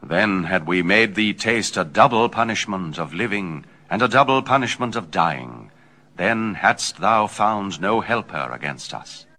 Then had we made thee taste a double punishment of living, and a double punishment of dying. Then hadst thou found no helper against us.